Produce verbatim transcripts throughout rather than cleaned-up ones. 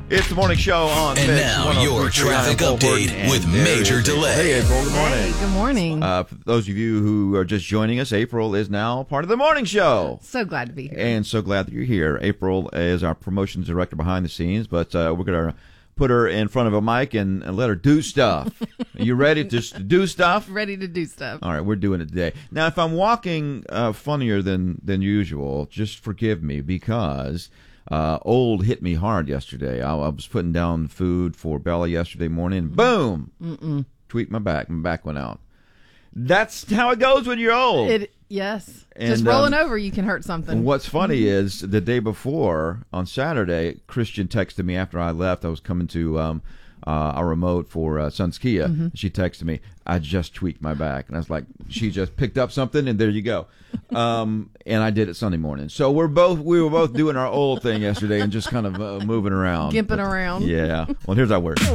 It's the morning show on And Mix now your traffic update with Major Delay. Hey, April, good morning. Hey, good morning. Uh, for those of you who are just joining us, April is now part of the morning show. So glad to be here. And so glad that you're here. April is our promotions director behind the scenes, but uh, we're going to put her in front of a mic and, and let her do stuff. Are you ready to just do stuff? Ready to do stuff. All right, we're doing it today. Now, if I'm walking uh, funnier than, than usual, just forgive me because uh, old hit me hard yesterday. I, I was putting down food for Bella yesterday morning. Boom! Mm-mm. Tweaked my back. My back went out. That's how it goes when you're old. It Yes. And, Just rolling um, over, you can hurt something. And what's funny is the day before, on Saturday, Christian texted me after I left. I was coming to um, uh, our remote for uh, Sun's Kia. Mm-hmm. She texted me, I just tweaked my back. And I was like, she just picked up something, and there you go. Um, and I did it Sunday morning. So we're both we were both doing our old thing yesterday and just kind of uh, moving around. Gimping But, around. Yeah. Well, here's our word.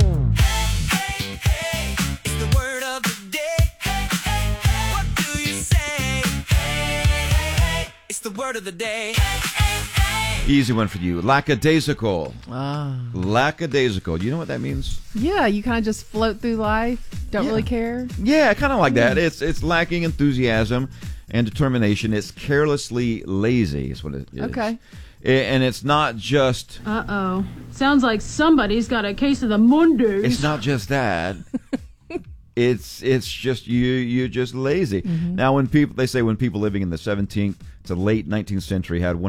The word of the day. Easy one for you. Lackadaisical. Ah. Lackadaisical. You know what that means? Yeah, you kind of just float through life, don't Yeah. really care. Yeah, kind of like that. It's it's lacking enthusiasm and determination. It's carelessly lazy is what it is. Okay. A- And it's not just Uh-oh. Sounds like somebody's got a case of the Mondays. it's not just that. It's it's just you you just lazy. Mm-hmm. Now when people they say when people living in the seventeenth to late nineteenth century had one